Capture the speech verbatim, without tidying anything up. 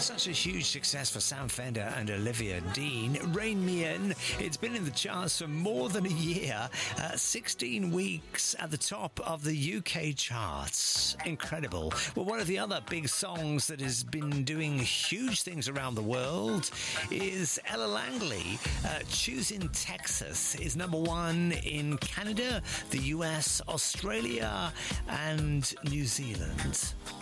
Such a huge success for Sam Fender and Olivia Dean. Rain Me In. It's been in the charts for more than a year. Uh, sixteen weeks at the top of the U K charts. Incredible. Well, one of the other big songs that has been doing huge things around the world is Ella Langley. Uh, Choosing Texas is number one in Canada, the U S, Australia, and New Zealand.